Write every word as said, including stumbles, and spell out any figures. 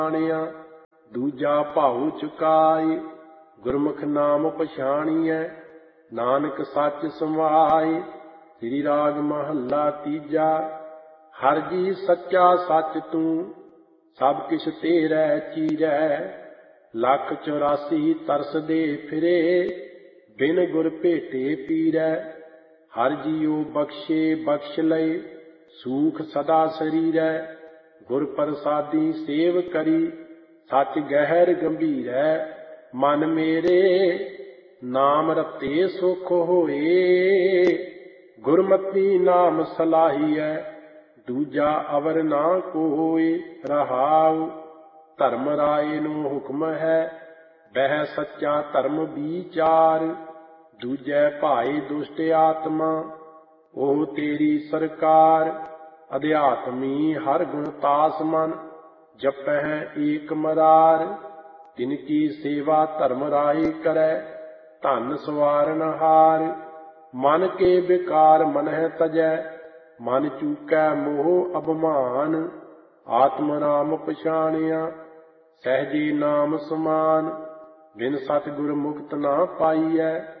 ਪਛਾਣਿਆ। ਦੂਜਾ ਭਾਉ ਚੁਕਾਏ, ਗੁਰਮੁਖ ਨਾਮ ਪਛਾਣੀਐ। ਨਾਨਕ ਸੱਚ ਸਮਾਏ। ਸ੍ਰੀ ਰਾਗ ਮਹੱਲਾ ਤੀਜਾ। ਹਰਿ ਜੀ ਸੱਚਾ ਸੱਚ ਤੂੰ, ਸਭ ਕਿਛ ਤੇਰੈ ਚੀਰੈ। ਲੱਖ ਚੁਰਾਸੀ ਤਰਸਦੇ ਫਿਰੇ, ਬਿਨ ਗੁਰ ਭੇਟੇ ਪੀਰੈ। ਹਰਿ ਜੀਉ ਬਖਸ਼ੇ ਬਖਸ਼ ਲਏ, ਸੂਖ ਸਦਾ ਸਰੀਰੈ। ਗੁਰ ਪ੍ਰਸਾਦੀ ਸੇਵ ਕਰੀ, ਸੱਚ ਗਹਿਰ ਗੰਭੀਰੈ। ਮਨ ਮੇਰੇ ਨਾਮ ਰਤੇ ਸੁਖ ਹੋਏ, ਗੁਰਮਤਿ ਨਾਮ ਸਲਾਹੀਐ। ਦੂਜਾ ਅਵਰ ਨਾ ਕੋਇ ਰਹਾਉ। ਧਰਮ ਰਾਏ ਨੂੰ ਹੁਕਮ ਹੈ, ਬਹਿ ਸੱਚਾ ਧਰਮ ਵੀਚਾਰ। ਦੂਜੈ ਭਾਈ ਦੁਸ਼ਟ ਆਤਮਾ, ਉਹ ਤੇਰੀ ਸਰਕਾਰ। ਅਧਿਆਤਮੀ ਹਰ ਗੁਣ ਤਾਸ ਮਨ, ਜਪਹਿ ਏਕ ਮਰਾਰ। ਤਿਨ ਕੀ ਸੇਵਾ ਧਰਮ ਰਾਏ ਕਰੈ, ਧਨ ਸਵਾਰਨ ਹਾਰ। ਮਨ ਕੇ ਵਿਕਾਰ ਮਨਹਿ ਤਜੈ, ਮਨ ਚੂਕੈ ਮੋਹ ਅਭਿਮਾਨ। ਆਤਮ ਨਾਮ ਪਛਾਣਿਆ, ਸਹਿਜੇ ਨਾਮ ਸਮਾਨ। ਬਿਨ ਸਤਿਗੁਰ ਮੁਕਤ ਨਾ ਪਾਈਐ,